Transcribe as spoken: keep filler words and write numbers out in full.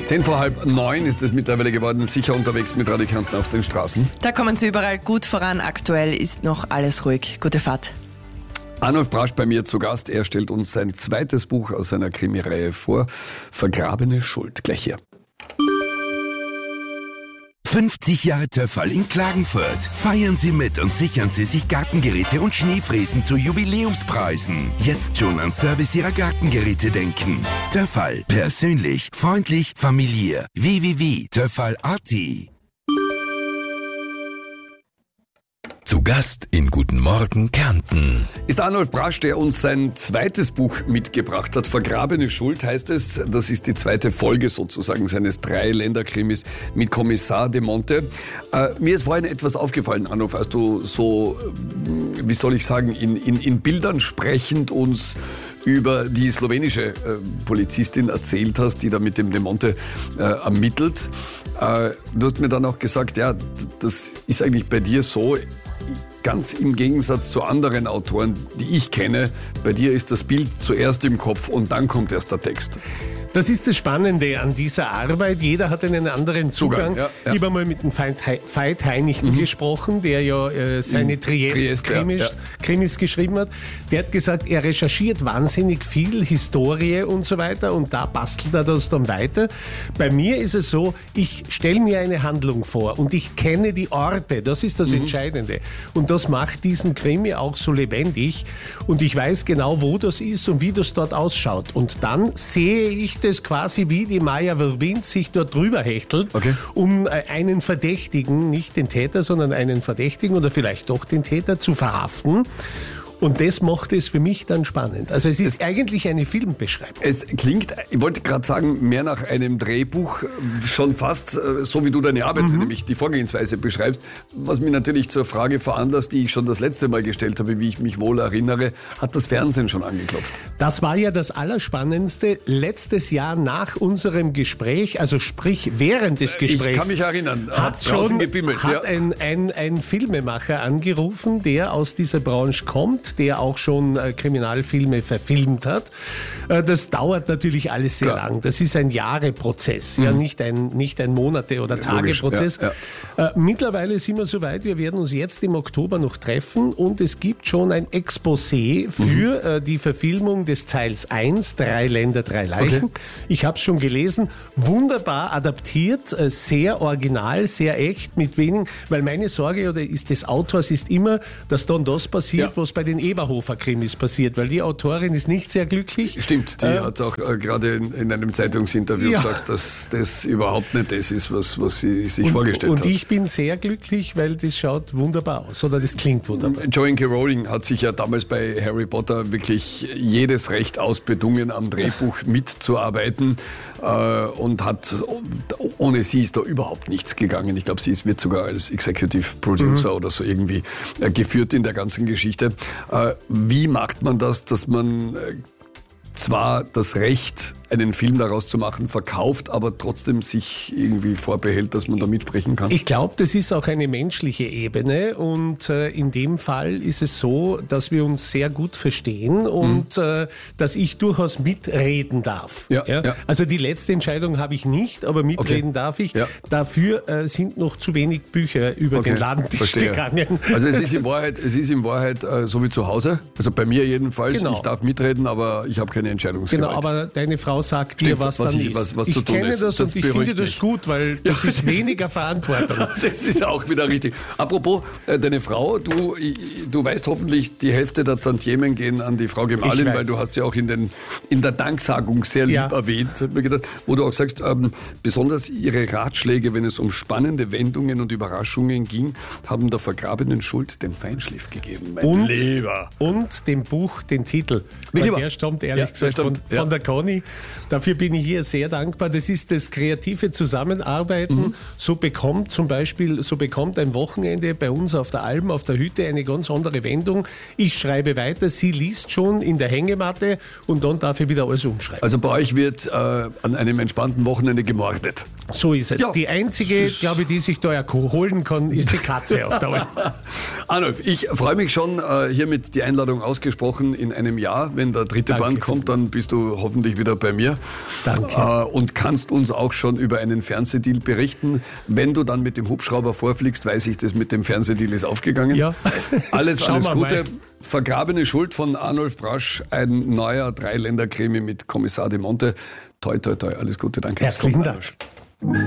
Zehn vor halb neun ist es mittlerweile geworden, sicher unterwegs mit Radikanten auf den Straßen. Da kommen sie überall gut voran. Aktuell ist noch alles ruhig. Gute Fahrt. Arnulf Brasch bei mir zu Gast. Er stellt uns sein zweites Buch aus seiner Krimireihe vor. Vergrabene Schuld. Gleich hier. fünfzig Jahre Töffal in Klagenfurt. Feiern Sie mit und sichern Sie sich Gartengeräte und Schneefräsen zu Jubiläumspreisen. Jetzt schon an Service Ihrer Gartengeräte denken. Töffal. Persönlich, freundlich, familiär. w w w punkt töffal punkt a t. Zu Gast in Guten Morgen Kärnten. Ist Arnulf Brasch, der uns sein zweites Buch mitgebracht hat. Vergrabene Schuld heißt es. Das ist die zweite Folge sozusagen seines Drei-Länder-Krimis mit Kommissar de Monte. Äh, mir ist vorhin etwas aufgefallen, Arnulf, als du so, wie soll ich sagen, in, in, in Bildern sprechend uns über die slowenische äh, Polizistin erzählt hast, die da mit dem de Monte äh, ermittelt. Äh, du hast mir dann auch gesagt, ja, das ist eigentlich bei dir so, ganz im Gegensatz zu anderen Autoren, die ich kenne, bei dir ist das Bild zuerst im Kopf und dann kommt erst der Text. Das ist das Spannende an dieser Arbeit. Jeder hat einen anderen Zugang. Zugang, ja, ja. Ich habe mal mit dem Veit Heinichen mhm. gesprochen, der ja äh, seine Triest-Krimis ja, ja. Krimis geschrieben hat. Der hat gesagt, er recherchiert wahnsinnig viel Historie und so weiter und da bastelt er das dann weiter. Bei mir ist es so, ich stelle mir eine Handlung vor und ich kenne die Orte. Das ist das mhm. Entscheidende. Und das macht diesen Krimi auch so lebendig und ich weiß genau, wo das ist und wie das dort ausschaut. Und dann sehe ich das quasi wie die Maja Verbindt sich dort drüber hechtelt, okay. um einen Verdächtigen, nicht den Täter, sondern einen Verdächtigen oder vielleicht doch den Täter zu verhaften. Und das macht es für mich dann spannend. Also es ist es, eigentlich eine Filmbeschreibung. Es klingt, ich wollte gerade sagen, mehr nach einem Drehbuch, schon fast so wie du deine Arbeit, mhm. nämlich die Vorgehensweise beschreibst, was mich natürlich zur Frage veranlasst, die ich schon das letzte Mal gestellt habe, wie ich mich wohl erinnere, hat das Fernsehen schon angeklopft? Das war ja das Allerspannendste. Letztes Jahr nach unserem Gespräch, also sprich während des Gesprächs. Ich kann mich erinnern, hat schon gebimmelt, hat ja. ein, ein, ein Filmemacher angerufen, der aus dieser Branche kommt, der auch schon äh, Kriminalfilme verfilmt hat. Äh, das dauert natürlich alles sehr Klar. lang. Das ist ein Jahreprozess, mhm. ja, nicht ein, nicht ein Monate- oder Tageprozess. Ja, ja. Äh, mittlerweile sind wir soweit, wir werden uns jetzt im Oktober noch treffen und es gibt schon ein Exposé für mhm. äh, die Verfilmung des Teils eins, Drei Länder, drei Leichen. Okay. Ich habe es schon gelesen, wunderbar adaptiert, äh, sehr original, sehr echt, mit wenigen, weil meine Sorge oder ist des Autors ist immer, dass dann das passiert, ja. was bei den Eberhofer-Krimis passiert, weil die Autorin ist nicht sehr glücklich. Stimmt, die äh, hat auch äh, gerade in, in einem Zeitungsinterview ja. gesagt, dass das überhaupt nicht das ist, was, was sie sich und, vorgestellt und hat. Und ich bin sehr glücklich, weil das schaut wunderbar aus, oder das klingt wunderbar. Joanne K. Rowling hat sich ja damals bei Harry Potter wirklich jedes Recht ausbedungen, am Drehbuch mitzuarbeiten äh, und hat, ohne sie ist da überhaupt nichts gegangen. Ich glaube, sie ist, wird sogar als Executive Producer mhm. oder so irgendwie äh, geführt in der ganzen Geschichte. Äh, wie macht man das, dass man äh, zwar das Recht, einen Film daraus zu machen, verkauft, aber trotzdem sich irgendwie vorbehält, dass man da mitsprechen kann? Ich glaube, das ist auch eine menschliche Ebene und äh, in dem Fall ist es so, dass wir uns sehr gut verstehen und mhm. äh, dass ich durchaus mitreden darf. Ja, ja? Ja. Also die letzte Entscheidung habe ich nicht, aber mitreden okay. darf ich. Ja. Dafür äh, sind noch zu wenig Bücher über okay. den Ladentisch Verstehe. gegangen. Also es ist in Wahrheit, es ist in Wahrheit äh, so wie zu Hause, also bei mir jedenfalls, genau. ich darf mitreden, aber ich habe keine Entscheidungsgewalt. Genau, aber deine Frau sagt dir, Stimmt, was, was dann ich, ist. Was, was ich zu tun kenne ist. das, das und ich finde das mich. gut, weil das ja. ist weniger Verantwortung. Das ist auch wieder richtig. Apropos, äh, deine Frau, du, du weißt hoffentlich, die Hälfte der Tantiemen gehen an die Frau Gemahlin, weil du hast ja auch in, den, in der Danksagung sehr lieb ja. erwähnt, hat mir gedacht, wo du auch sagst, ähm, besonders ihre Ratschläge, wenn es um spannende Wendungen und Überraschungen ging, haben der vergrabenen Schuld den Feinschliff gegeben. Mein und, Lieber. Und dem Buch den Titel. Der stammt ehrlich ja, gesagt stammt, von, von ja. der Conny. Dafür bin ich hier sehr dankbar. Das ist das kreative Zusammenarbeiten. Mhm. So bekommt zum Beispiel, so bekommt ein Wochenende bei uns auf der Alm, auf der Hütte eine ganz andere Wendung. Ich schreibe weiter, sie liest schon in der Hängematte und dann darf ich wieder alles umschreiben. Also bei euch wird äh, an einem entspannten Wochenende gemordet. So ist es. Ja. Die einzige, glaube ich, die sich da holen kann, ist die Katze auf der Alm. Arnulf, ich freue mich schon, äh, hiermit die Einladung ausgesprochen in einem Jahr. Wenn der dritte Danke Band kommt, dann bist du hoffentlich wieder bei mir. Danke. Äh, und kannst uns auch schon über einen Fernsehdeal berichten. Wenn du dann mit dem Hubschrauber vorfliegst, weiß ich, das mit dem Fernsehdeal ist aufgegangen. Ja. Alles, Schauen alles wir Gute. mal. Vergrabene Schuld von Arnulf Brasch, ein neuer Dreiländerkrimi mit Kommissar de Monte. Toi, toi, toi, alles Gute, danke. Herzlichen Dank.